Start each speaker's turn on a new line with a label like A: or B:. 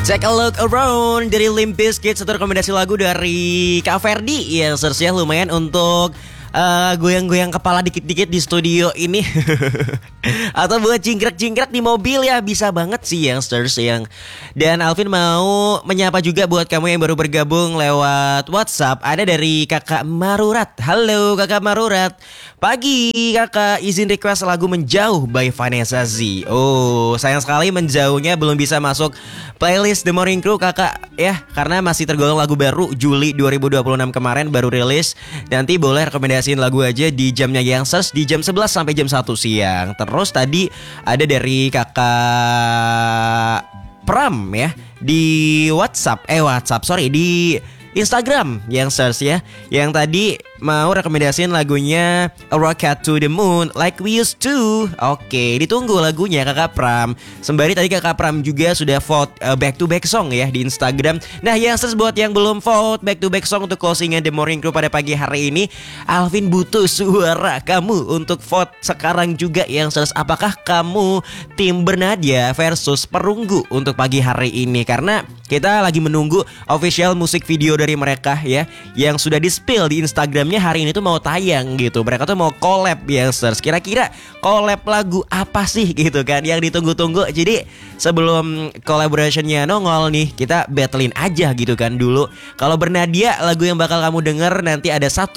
A: Take a look around dari Limp Bizkit, satu rekomendasi lagu dari Kak Ferdi yang seharusnya lumayan untuk goyang-goyang kepala dikit-dikit di studio ini. Atau buat jingkrak-jingkrak di mobil ya, bisa banget sih youngsters yang. Dan Alvin mau menyapa juga buat kamu yang baru bergabung lewat WhatsApp. Ada dari Kakak Marurat. Halo Kakak Marurat. Pagi Kakak, izin request lagu Menjauh by Vanessa Z. Oh, sayang sekali Menjauhnya belum bisa masuk playlist The Morning Crew Kakak ya, karena masih tergolong lagu baru Juli 2026 kemarin baru rilis. Nanti boleh rekomendasiin lagu aja di jamnya youngsters di jam 11 sampai jam 1 siang. Terus tadi ada dari Kakak Pram ya di di Instagram youngsters ya, yang tadi mau rekomendasiin lagunya A Rocket to the Moon Like We Used To. Oke, ditunggu lagunya Kakak Pram. Sembari tadi Kakak Pram juga sudah vote back to back song ya di Instagram. Nah youngsters, buat yang belum vote back to back song untuk closingan The Morning Crew pada pagi hari ini, Alvin butuh suara kamu untuk vote sekarang juga youngsters. Apakah kamu tim Bernadia versus Perunggu untuk pagi hari ini? Karena kita lagi menunggu official musik video dari mereka ya, yang sudah di-spill di Instagramnya hari ini tuh mau tayang gitu. Mereka tuh mau collab youngsters. Kira-kira collab lagu apa sih gitu kan yang ditunggu-tunggu. Jadi sebelum collaborationnya nongol nih, kita battlein aja gitu kan dulu. Kalau Bernadia, lagu yang bakal kamu denger nanti ada 1,